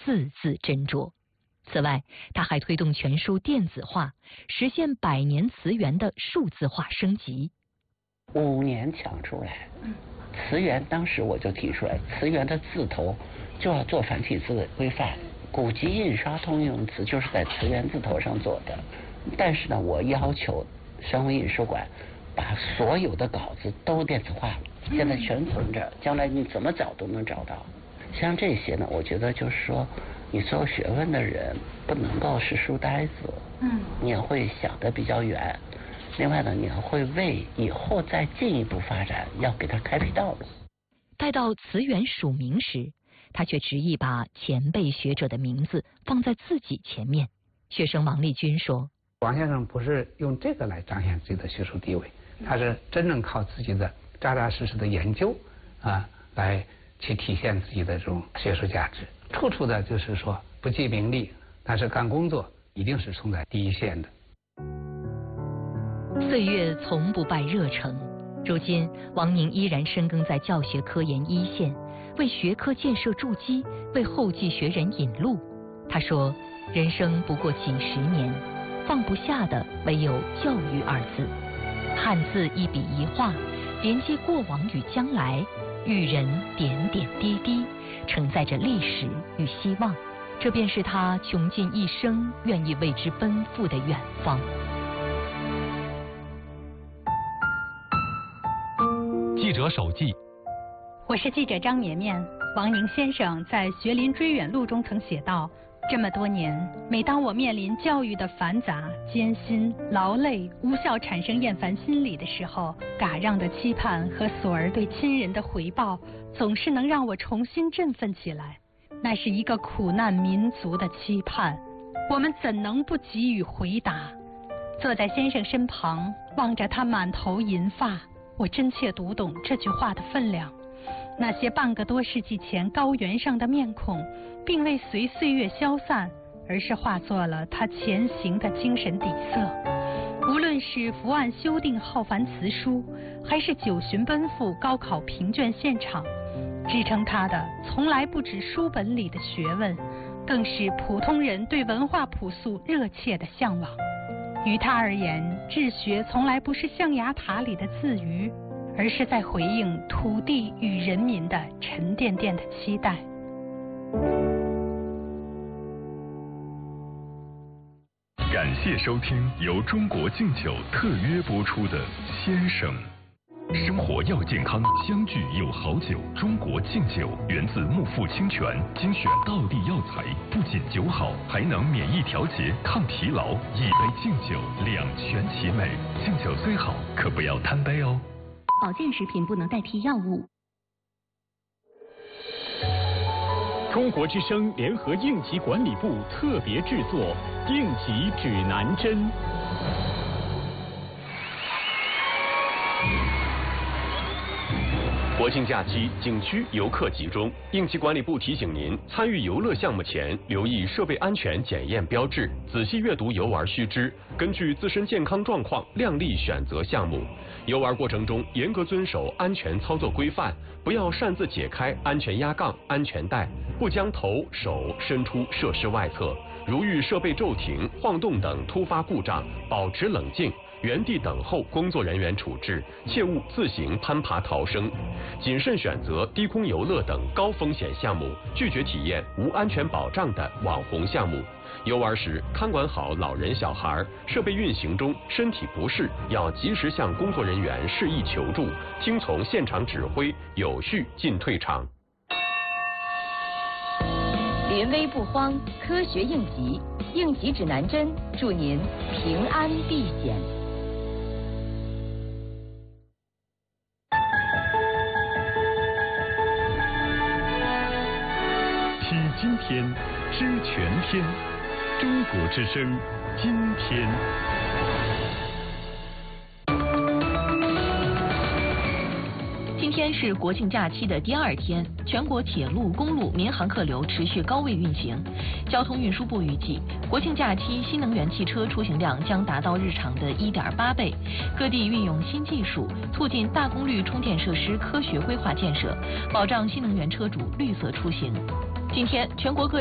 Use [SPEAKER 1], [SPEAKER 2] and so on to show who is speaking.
[SPEAKER 1] 字字斟酌。此外，他还推动全书电子化，实现100年词源的数字化升级。
[SPEAKER 2] 5年抢出来，词源当时我就提出来，词源的字头就要做繁体字的规范，古籍印刷通用词就是在词源字头上做的。但是呢，我要求商务印书馆把所有的稿子都电子化了，现在全存着，将来你怎么找都能找到。像这些呢，我觉得就是说，你做学问的人不能够是书呆子，你也会想得比较远。另外呢，你还会为以后再进一步发展要给他开辟道路。
[SPEAKER 1] 待到词源署名时，他却执意把前辈学者的名字放在自己前面。学生王立军说，
[SPEAKER 3] 王先生不是用这个来彰显自己的学术地位，他是真正靠自己的扎扎实实的研究来去体现自己的这种学术价值。处处的就是说不计名利，但是干工作一定是冲在第一线的。
[SPEAKER 1] 岁月从不败热诚，如今王宁依然深耕在教学科研一线，为学科建设筑基，为后继学人引路。他说，人生不过几十年，放不下的唯有教育2字。汉字一笔一画，连接过往与将来，育人点点滴滴，承载着历史与希望。这便是他穷尽一生愿意为之奔赴的远方。
[SPEAKER 4] 记者手记，
[SPEAKER 5] 我是记者张绵绵。王宁先生在《学林追远录》中曾写道，这么多年，每当我面临教育的繁杂、艰辛、劳累、无效产生厌烦心理的时候，嘎让的期盼和索儿对亲人的回报，总是能让我重新振奋起来。那是一个苦难民族的期盼，我们怎能不给予回答？坐在先生身旁，望着他满头银发，我真切读懂这句话的分量。那些半个多世纪前高原上的面孔，并未随岁月消散，而是化作了他前行的精神底色。无论是伏案修订浩繁词书，还是9旬奔赴高考评卷现场，支撑他的从来不止书本里的学问，更是普通人对文化朴素热切的向往。于他而言，治学从来不是象牙塔里的自娱，而是在回应土地与人民的沉甸甸的期待。
[SPEAKER 6] 感谢收听由中国敬酒特约播出的《先生》。生活要健康，相聚有好酒。中国敬酒源自木富清泉，精选道地药材，不仅酒好，还能免疫调节、抗疲劳。一杯敬酒，两全其美。敬酒虽好，可不要贪杯哦。
[SPEAKER 7] 保健食品不能代替药物。
[SPEAKER 8] 中国之声联合应急管理部特别制作《应急指南针》。
[SPEAKER 9] 国庆假期景区游客集中，应急管理部提醒您，参与游乐项目前留意设备安全检验标志，仔细阅读游玩须知，根据自身健康状况量力选择项目。游玩过程中严格遵守安全操作规范，不要擅自解开安全压杠、安全带，不将头手伸出设施外侧。如遇设备骤停、晃动等突发故障，保持冷静，原地等候工作人员处置，切勿自行攀爬逃生。谨慎选择低空游乐等高风险项目，拒绝体验无安全保障的网红项目。游玩时看管好老人小孩，设备运行中身体不适要及时向工作人员示意求助，听从现场指挥，有序进退场。
[SPEAKER 10] 临危不慌，科学应急，应急指南针，祝您平安避险。
[SPEAKER 6] 体今天，知全天。中国之声，今天。
[SPEAKER 7] 今天是国庆假期的第2天，全国铁路、公路、民航客流持续高位运行。交通运输部预计，国庆假期新能源汽车出行量将达到日常的1.8倍。各地运用新技术，促进大功率充电设施科学规划建设，保障新能源车主绿色出行。今天，全国各